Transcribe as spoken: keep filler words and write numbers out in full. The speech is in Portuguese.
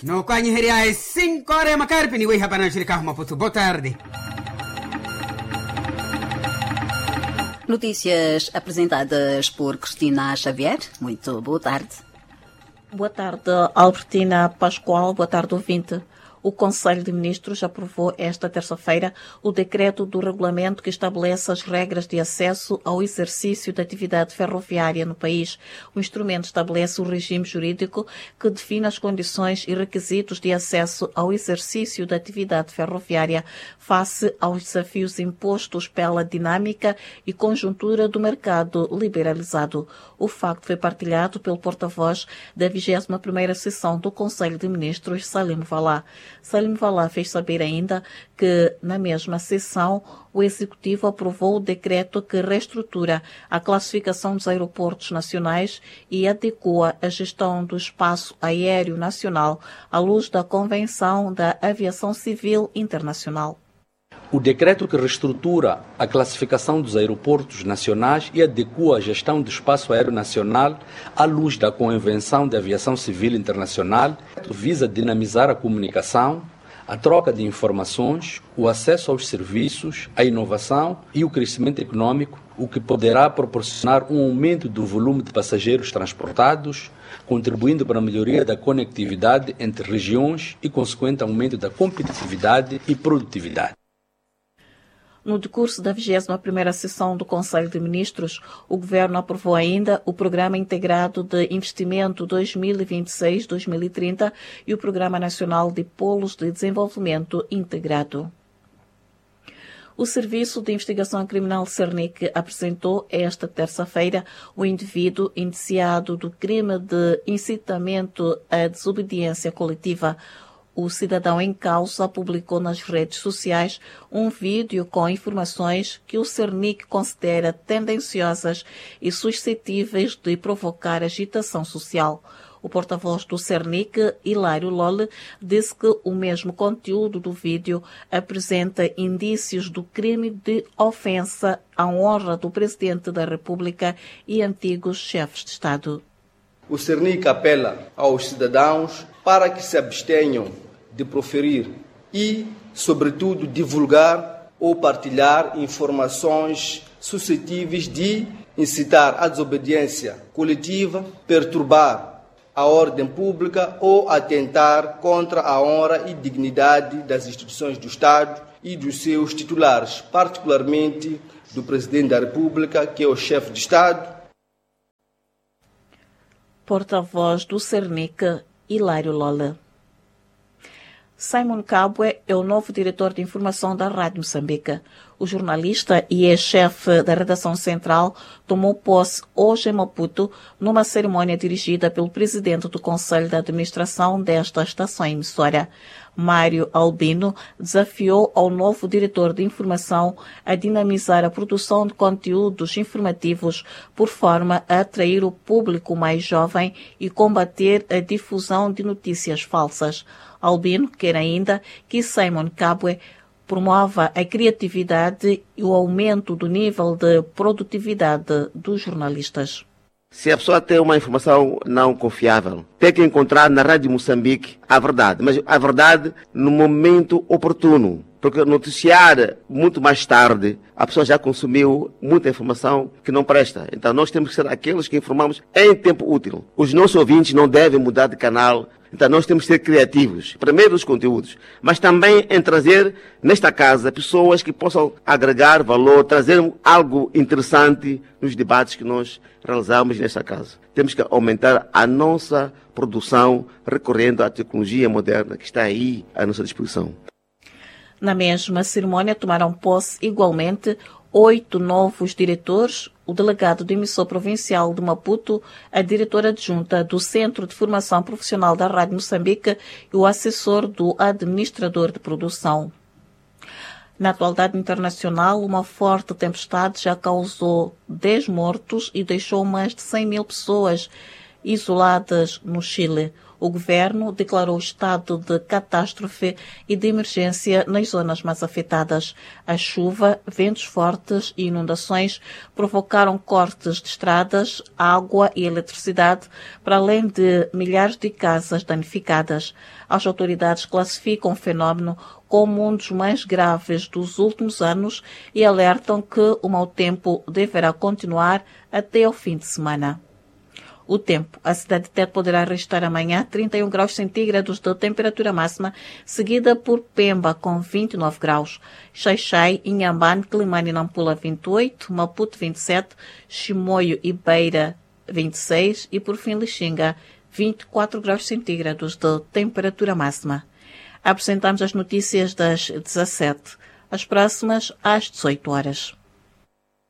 No Quanyiheria é cinco horas macarpi ni wiha para nashirika Maputo. Boa tarde. Notícias apresentadas por Cristina Xavier. Muito boa tarde. Boa tarde, Albertina Pascoal. Boa tarde, ouvinte. O Conselho de Ministros aprovou esta terça-feira o decreto do regulamento que estabelece as regras de acesso ao exercício da atividade ferroviária no país. O instrumento estabelece o regime jurídico que define as condições e requisitos de acesso ao exercício da atividade ferroviária face aos desafios impostos pela dinâmica e conjuntura do mercado liberalizado. O facto foi partilhado pelo porta-voz da vigésima primeira sessão do Conselho de Ministros, Salim Valá. Salim Valá fez saber ainda que, na mesma sessão, o Executivo aprovou o decreto que reestrutura a classificação dos aeroportos nacionais e adequa a gestão do espaço aéreo nacional à luz da Convenção da Aviação Civil Internacional. O decreto que reestrutura a classificação dos aeroportos nacionais e adequa a gestão do espaço aéreo nacional à luz da Convenção de Aviação Civil Internacional visa dinamizar a comunicação, a troca de informações, o acesso aos serviços, a inovação e o crescimento econômico, o que poderá proporcionar um aumento do volume de passageiros transportados, contribuindo para a melhoria da conectividade entre regiões e consequente aumento da competitividade e produtividade. No decurso da vigésima primeira sessão do Conselho de Ministros, o Governo aprovou ainda o Programa Integrado de Investimento dois mil e vinte e seis a dois mil e trinta e o Programa Nacional de Polos de Desenvolvimento Integrado. O Serviço de Investigação Criminal Cernic apresentou esta terça-feira o indivíduo indiciado do crime de incitamento à desobediência coletiva. O cidadão em causa publicou nas redes sociais um vídeo com informações que o Cernic considera tendenciosas e suscetíveis de provocar agitação social. O porta-voz do Cernic, Hilário Lole, disse que o mesmo conteúdo do vídeo apresenta indícios do crime de ofensa à honra do Presidente da República e antigos chefes de Estado. O Cernic apela aos cidadãos para que se abstenham de proferir e, sobretudo, divulgar ou partilhar informações suscetíveis de incitar a desobediência coletiva, perturbar a ordem pública ou atentar contra a honra e dignidade das instituições do Estado e dos seus titulares, particularmente do Presidente da República, que é o chefe de Estado. Porta-voz do Cernic, Hilário Lola. Simon Kabwe é o novo diretor de informação da Rádio Moçambique. O jornalista e ex-chefe da redação central tomou posse hoje em Maputo numa cerimônia dirigida pelo presidente do Conselho de Administração desta estação emissora. Mário Albino desafiou ao novo diretor de informação a dinamizar a produção de conteúdos informativos por forma a atrair o público mais jovem e combater a difusão de notícias falsas. Albino quer ainda que Simon Kabwe promova a criatividade e o aumento do nível de produtividade dos jornalistas. Se a pessoa tem uma informação não confiável, tem que encontrar na Rádio Moçambique a verdade, mas a verdade no momento oportuno. Porque noticiar muito mais tarde, a pessoa já consumiu muita informação que não presta. Então nós temos que ser aqueles que informamos em tempo útil. Os nossos ouvintes não devem mudar de canal. Então nós temos que ser criativos, primeiro os conteúdos, mas também em trazer nesta casa pessoas que possam agregar valor, trazer algo interessante nos debates que nós realizamos nesta casa. Temos que aumentar a nossa produção recorrendo à tecnologia moderna que está aí à nossa disposição. Na mesma cerimônia tomaram posse igualmente oito novos diretores, o delegado do emissor provincial de Maputo, a diretora adjunta do Centro de Formação Profissional da Rádio Moçambique e o assessor do administrador de produção. Na atualidade internacional, uma forte tempestade já causou dez mortos e deixou mais de cem mil pessoas isoladas no Chile. O governo declarou estado de catástrofe e de emergência nas zonas mais afetadas. A chuva, ventos fortes e inundações provocaram cortes de estradas, água e eletricidade, para além de milhares de casas danificadas. As autoridades classificam o fenómeno como um dos mais graves dos últimos anos e alertam que o mau tempo deverá continuar até ao fim de semana. O tempo. A cidade de Tete poderá registrar amanhã trinta e um graus centígrados de temperatura máxima, seguida por Pemba com vinte e nove graus. Xai-Xai, Inhambane, Climane e Nampula vinte e oito, Maputo vinte e sete, Chimoio e Beira vinte e seis e por fim Lixinga vinte e quatro graus centígrados de temperatura máxima. Apresentamos as notícias das dezassete, as próximas às dezoito horas.